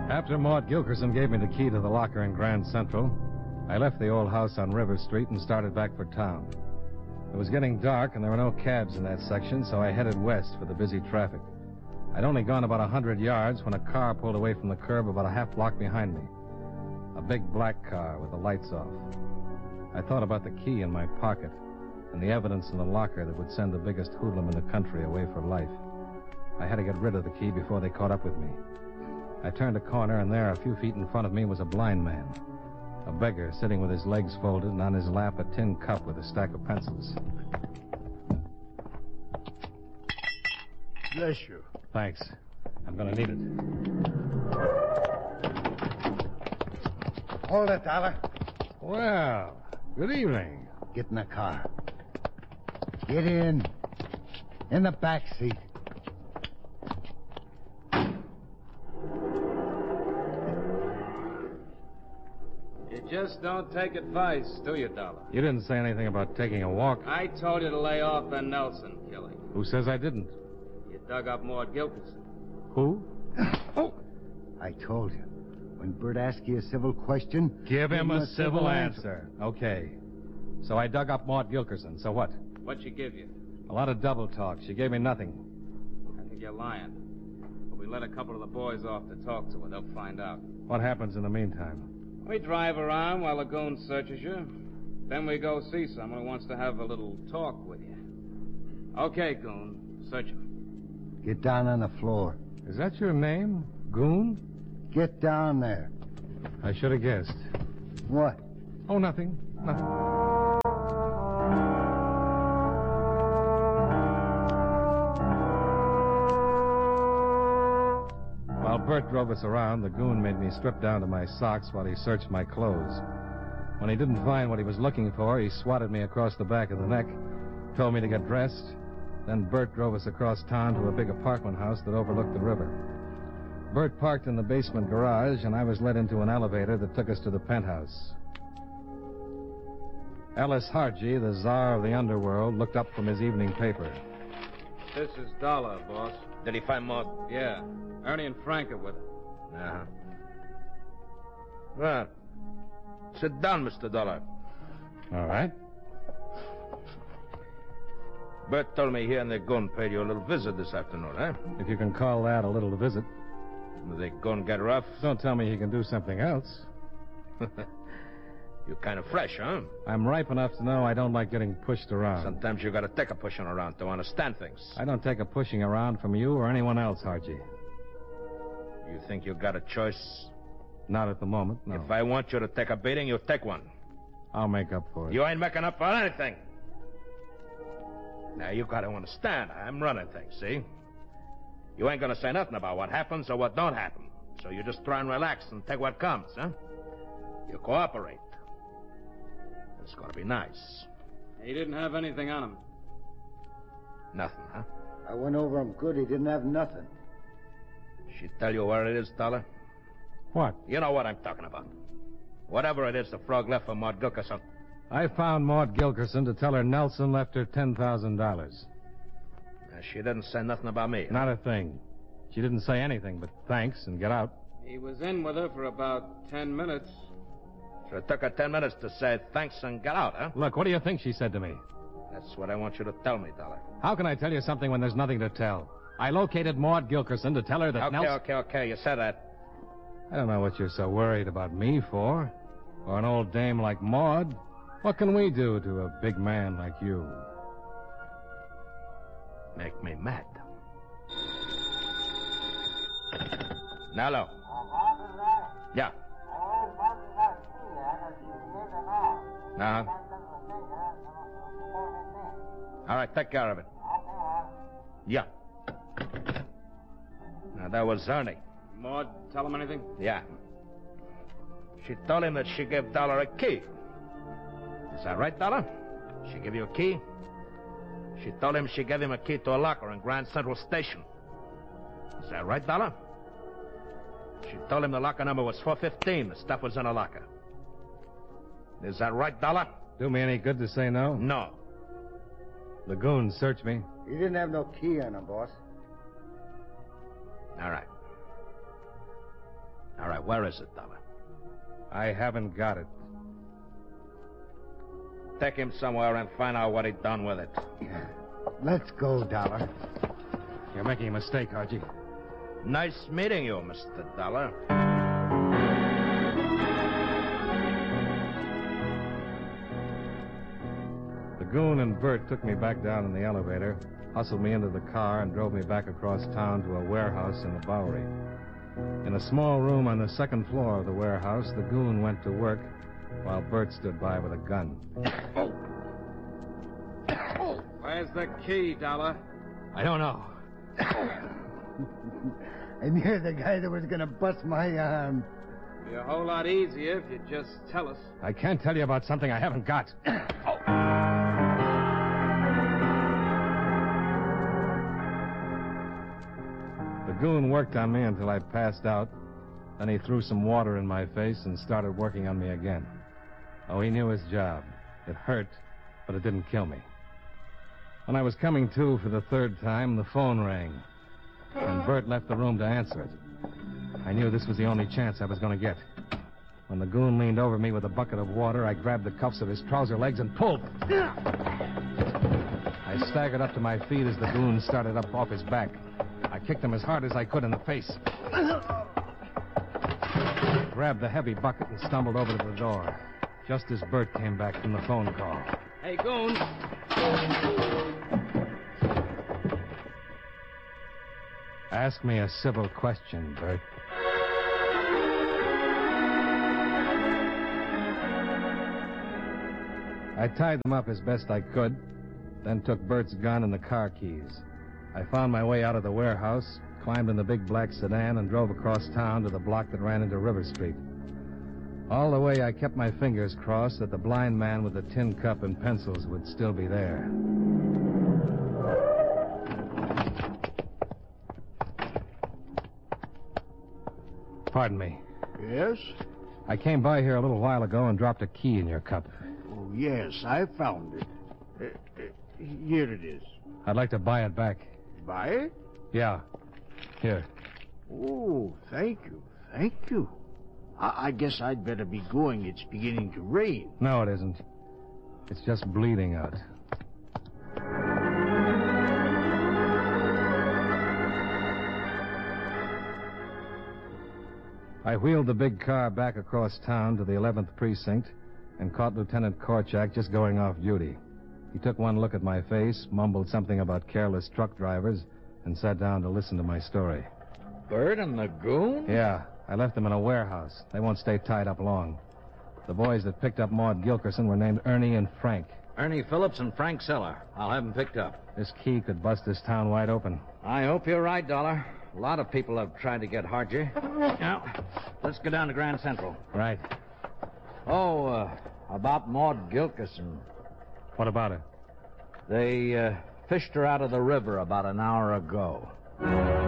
After Maud Gilkerson gave me the key to the locker in Grand Central, I left the old house on River Street and started back for town. It was getting dark and there were no cabs in that section, so I headed west for the busy traffic. I'd only gone about 100 yards when a car pulled away from the curb about a half block behind me. A big black car with the lights off. I thought about the key in my pocket and the evidence in the locker that would send the biggest hoodlum in the country away for life. I had to get rid of the key before they caught up with me. I turned a corner, and there, a few feet in front of me, was a blind man. A beggar sitting with his legs folded and on his lap a tin cup with a stack of pencils. Bless you. Thanks. I'm going to need it. Hold it, Dollar. Well, good evening. Get in the car. Get in. In the back seat. You just don't take advice, do you, Dollar? You didn't say anything about taking a walk. I told you to lay off the Nelson killing. Who says I didn't? You dug up Maud Gilkerson. Who? Oh! I told you. When Bert asks you a civil question... Give him a civil answer. Okay. So I dug up Maud Gilkerson. So what? What'd she give you? A lot of double talk. She gave me nothing. I think you're lying. But we let a couple of the boys off to talk to her. They'll find out. What happens in the meantime? We drive around while the goon searches you. Then we go see someone who wants to have a little talk with you. Okay, goon. Search him. Get down on the floor. Is that your name? Goon? Get down there. I should have guessed. What? Oh, nothing. Nothing. While Bert drove us around, the goon made me strip down to my socks while he searched my clothes. When he didn't find what he was looking for, he swatted me across the back of the neck, told me to get dressed. Then Bert drove us across town to a big apartment house that overlooked the river. Bert parked in the basement garage, and I was led into an elevator that took us to the penthouse. Ellis Hargy, the czar of the underworld, looked up from his evening paper. This is Dollar, boss. Did he find Maud? Yeah. Ernie and Frank are with her. Uh-huh. Well, sit down, Mr. Dollar. All right. Bert told me he and the goon paid you a little visit this afternoon, eh? If you can call that a little visit. Did the goon get rough? Don't tell me he can do something else. You're kind of fresh, huh? I'm ripe enough to know I don't like getting pushed around. Sometimes you gotta take a pushing around to understand things. I don't take a pushing around from you or anyone else, Hargy. You think you got a choice? Not at the moment, no. If I want you to take a beating, you take one. I'll make up for it. You ain't making up for anything. Now, you gotta understand, I'm running things, see? You ain't gonna say nothing about what happens or what don't happen. So you just try and relax and take what comes, huh? You cooperate. It's gonna be nice. He didn't have anything on him. Nothing, huh? I went over him good. He didn't have nothing. She tell you where it is, Dollar? What? You know what I'm talking about. Whatever it is the frog left for Maud Gilkerson. I found Maud Gilkerson to tell her Nelson left her $10,000. She didn't say nothing about me. Not a thing. She didn't say anything but thanks and get out. He was in with her for about 10 minutes. So it took her 10 minutes to say thanks and get out, huh? Look, what do you think she said to me? That's what I want you to tell me, Dollar. How can I tell you something when there's nothing to tell? I located Maud Gilkerson to tell her that Nelson... Okay. You said that. I don't know what you're so worried about me for. Or an old dame like Maud. What can we do to a big man like you? Make me mad. Nello. Yeah. Uh-huh. All right, take care of it. Yeah. Now, that was Ernie. Maud, tell him anything? Yeah. She told him that she gave Dollar a key. Is that right, Dollar? She gave you a key? She told him she gave him a key to a locker in Grand Central Station. Is that right, Dollar? She told him the locker number was 415. The stuff was in a locker. Is that right, Dollar? Do me any good to say no? No. The goons searched me. He didn't have no key on him, boss. All where is it, Dollar? I haven't got it. Take him somewhere and find out what he done with it. Let's go, Dollar. You're making a mistake, Archie. Nice meeting you, Mr. Dollar. The goon and Bert took me back down in the elevator, hustled me into the car, and drove me back across town to a warehouse in the Bowery. In a small room on the second floor of the warehouse, the goon went to work while Bert stood by with a gun. Where's the key, Dollar? I don't know. And you're the guy that was going to bust my arm. Be a whole lot easier if you just tell us. I can't tell you about something I haven't got. The goon worked on me until I passed out. Then he threw some water in my face and started working on me again. Oh, he knew his job. It hurt, but it didn't kill me. When I was coming to for the third time, the phone rang. And Bert left the room to answer it. I knew this was the only chance I was going to get. When the goon leaned over me with a bucket of water, I grabbed the cuffs of his trouser legs and pulled. I staggered up to my feet as the goon started up off his back. I kicked him as hard as I could in the face. Grabbed the heavy bucket and stumbled over to the door, just as Bert came back from the phone call. Hey, goon. Ask me a civil question, Bert. I tied them up as best I could, then took Bert's gun and the car keys. I found my way out of the warehouse, climbed in the big black sedan, and drove across town to the block that ran into River Street. All the way, I kept my fingers crossed that the blind man with the tin cup and pencils would still be there. Pardon me. Yes? I came by here a little while ago and dropped a key in your cup. Oh, yes, I found it. Here it is. I'd like to buy it back. Buy it? Yeah. Here. Oh, thank you. Thank you. I guess I'd better be going. It's beginning to rain. No, it isn't. It's just bleeding out. I wheeled the big car back across town to the 11th precinct and caught Lieutenant Korchak just going off duty. He took one look at my face, mumbled something about careless truck drivers, and sat down to listen to my story. Bert and the goon? Yeah, I left them in a warehouse. They won't stay tied up long. The boys that picked up Maud Gilkerson were named Ernie and Frank. Ernie Phillips and Frank Siller. I'll have them picked up. This key could bust this town wide open. I hope you're right, Dollar. A lot of people have tried to get Hargy. Now, let's go down to Grand Central. Right. Oh, about Maud Gilkerson. What about her? They fished her out of the river about an hour ago.